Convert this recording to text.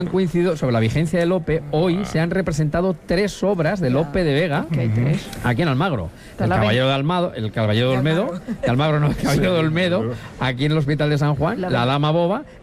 han coincidido sobre la vigencia de Lope, hoy se han representado 3 obras de Lope de Vega aquí en Almagro. El Caballero de Almagro, el Caballero de Olmedo, de Almagro no, el Caballero de Olmedo, aquí en el Hospital de San Juan, la Dama Boba